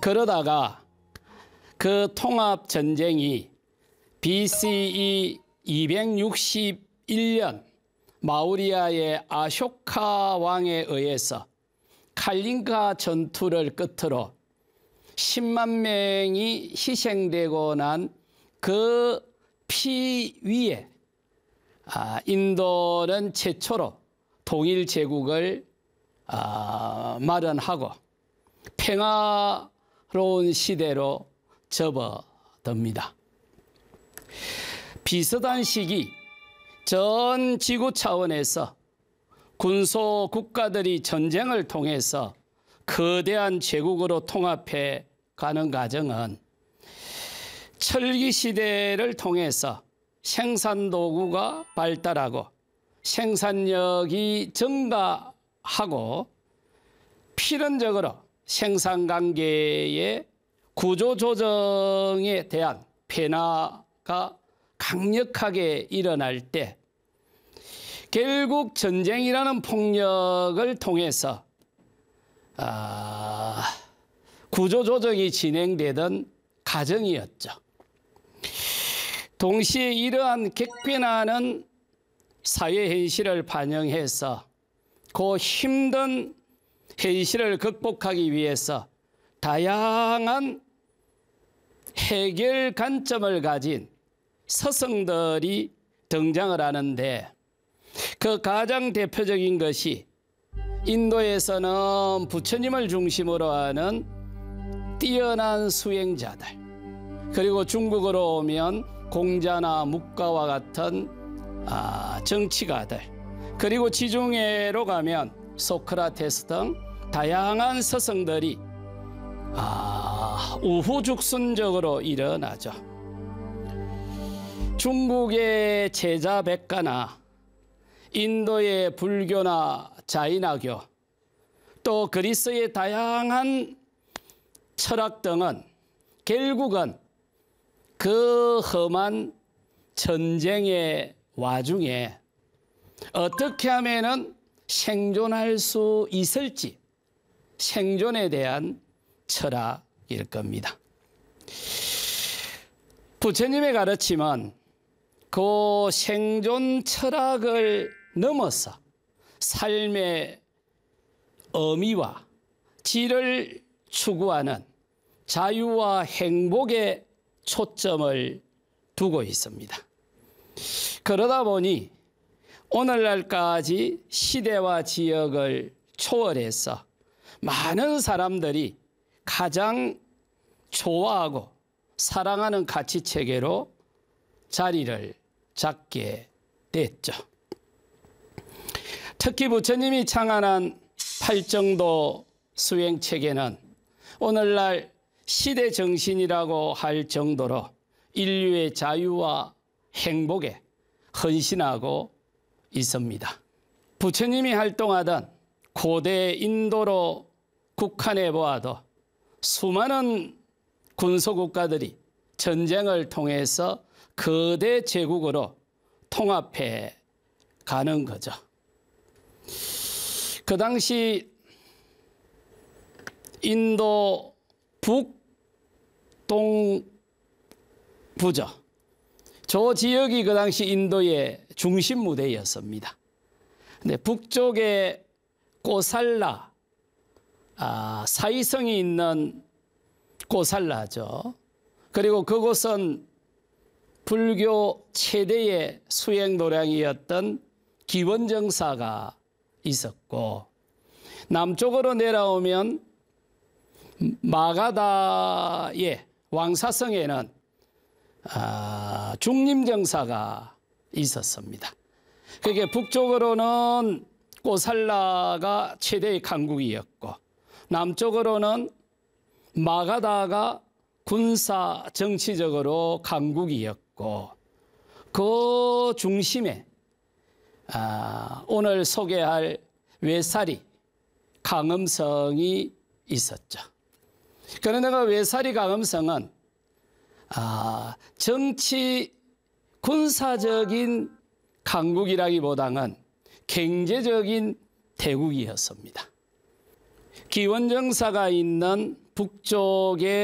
그러다가 그 통합 전쟁이 BCE 261년 마우리아의 아쇼카 왕에 의해서 칼린카 전투를 끝으로 10만 명이 희생되고 난 그 피 위에 인도는 최초로 통일 제국을 마련하고 평화로운 시대로 접어듭니다. 비슷한 시기 전 지구 차원에서 군소 국가들이 전쟁을 통해서 거대한 제국으로 통합해 가는 과정은 철기 시대를 통해서 생산도구가 발달하고 생산력이 증가하고 필연적으로 생산관계의 구조조정에 대한 변화가 강력하게 일어날 때 결국 전쟁이라는 폭력을 통해서 구조조정이 진행되던 과정이었죠. 동시에 이러한 격변하는 사회 현실을 반영해서 그 힘든 현실을 극복하기 위해서 다양한 해결 관점을 가진 서성들이 등장을 하는데 그 가장 대표적인 것이 인도에서는 부처님을 중심으로 하는 뛰어난 수행자들, 그리고 중국으로 오면 공자나 묵가와 같은 정치가들, 그리고 지중해로 가면 소크라테스 등 다양한 서성들이 우후죽순적으로 일어나죠. 중국의 제자백가나 인도의 불교나 자인화교, 또 그리스의 다양한 철학 등은 결국은 그 험한 전쟁의 와중에 어떻게 하면은 생존할 수 있을지, 생존에 대한 철학일 겁니다. 부처님의 가르침은 그 생존 철학을 넘어서 삶의 의미와 질을 추구하는 자유와 행복에 초점을 두고 있습니다. 그러다 보니 오늘날까지 시대와 지역을 초월해서 많은 사람들이 가장 좋아하고 사랑하는 가치체계로 자리를 잡게 됐죠. 특히 부처님이 창안한 팔정도 수행체계는 오늘날 시대 정신이라고 할 정도로 인류의 자유와 행복에 헌신하고 있습니다. 부처님이 활동하던 고대 인도로 국한해 보아도 수많은 군소국가들이 전쟁을 통해서 거대 제국으로 통합해 가는 거죠. 그 당시 인도 북동부죠. 저 지역이 그 당시 인도의 중심 무대였습니다. 근데 북쪽에 꼬살라, 사이성이 있는 꼬살라죠. 그리고 그곳은 불교 최대의 수행 도량이었던 기원정사가 있었고, 남쪽으로 내려오면 마가다의 왕사성에는 중림정사가 있었습니다. 그게 북쪽으로는 꼬살라가 최대의 강국이었고, 남쪽으로는 마가다가 군사 정치적으로 강국이었고, 그 중심에 오늘 소개할 외사리 강음성이 있었죠. 그러나 그 외사리 강음성은 정치 군사적인 강국이라기보다는 경제적인 대국이었습니다. 기원정사가 있는 북쪽에